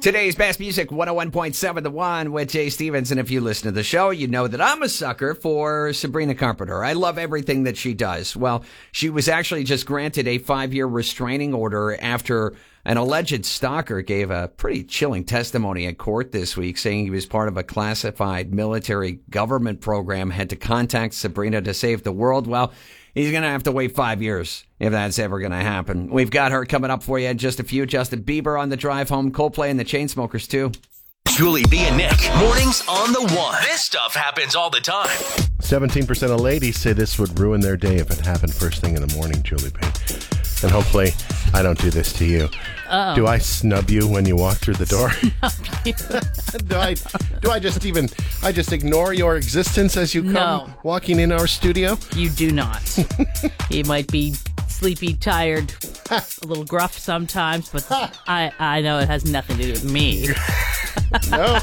Today's Best Music 101.7 The One with Jay Stevens. And if you listen to the show, you know that I'm a sucker for Sabrina Carpenter. I love everything that she does. Well, she was actually just granted a 5-year restraining order after an alleged stalker gave a pretty chilling testimony in court this week, saying he was part of a classified military government program, had to contact Sabrina to save the world. Well, he's going to have to wait 5 years if that's ever going to happen. We've got her coming up for you in just a few. Justin Bieber on the drive home, Coldplay and the Chainsmokers too. Julie B and Nick, mornings on the One. This stuff happens all the time. 17% of ladies say this would ruin their day if it happened first thing in the morning, Julie B. And hopefully I don't do this to you. Uh-oh. Do I snub you when you walk through the door? do I just ignore your existence as you come walking in our studio? You do not. You might be sleepy, tired, a little gruff sometimes, but I know it has nothing to do with me. No,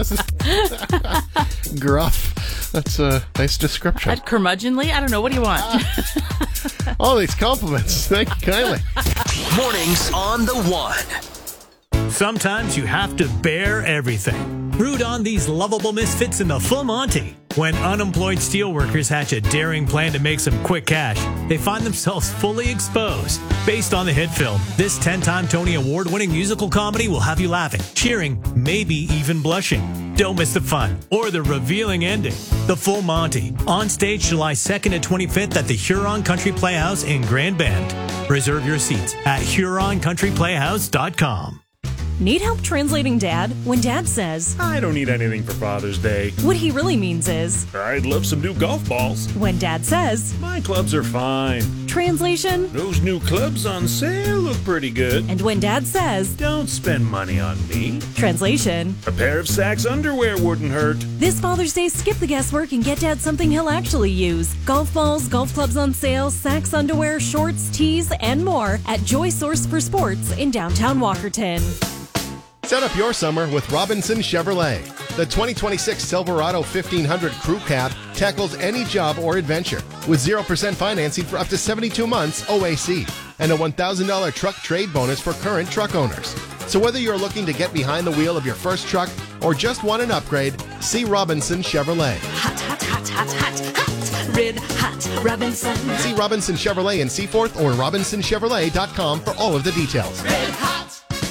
gruff. That's a nice description. Curmudgeonly? I don't know. What do you want? All these compliments. Thank you kindly. Mornings on the One. Sometimes you have to bear everything. Root on these lovable misfits in the Full Monty. When unemployed steelworkers hatch a daring plan to make some quick cash, they find themselves fully exposed. Based on the hit film, this 10-time Tony Award-winning musical comedy will have you laughing, cheering, maybe even blushing. Don't miss the fun or the revealing ending. The Full Monty, on stage July 2nd to 25th at the Huron Country Playhouse in Grand Bend. Reserve your seats at HuronCountryPlayhouse.com. Need help translating Dad? When Dad says, I don't need anything for Father's Day. what he really means is, I'd love some new golf balls. when Dad says, My clubs are fine. translation, Those new clubs on sale look pretty good. and when Dad says, Don't spend money on me. translation. A pair of Saks underwear wouldn't hurt. This Father's Day, skip the guesswork and get Dad something he'll actually use. Golf balls, golf clubs on sale, Saks underwear, shorts, tees, and more at Joy Source for Sports in downtown Walkerton. Set up your summer with Robinson Chevrolet. The 2026 Silverado 1500 Crew Cab tackles any job or adventure with 0% financing for up to 72 months OAC and a $1,000 truck trade bonus for current truck owners. So whether you're looking to get behind the wheel of your first truck or just want an upgrade, see Robinson Chevrolet. Hot, hot, hot, hot, hot, hot. Red hot Robinson. See Robinson Chevrolet in Seaforth or RobinsonChevrolet.com for all of the details. Red hot.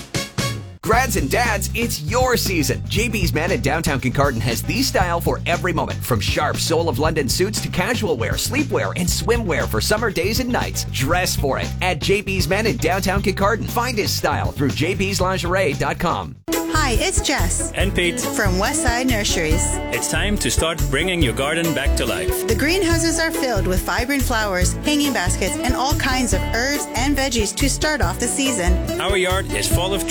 Grads and dads, it's your season. JB's Men in downtown Kincardine has the style for every moment. From sharp Soul of London suits to casual wear, sleepwear, and swimwear for summer days and nights. Dress for it at JB's Men in downtown Kincardine. Find his style through jbslingerie.com. Hi, it's Jess And Pete. from Westside Nurseries. It's time to start bringing your garden back to life. The greenhouses are filled with vibrant flowers, hanging baskets, and all kinds of herbs and veggies to start off the season. Our yard is full of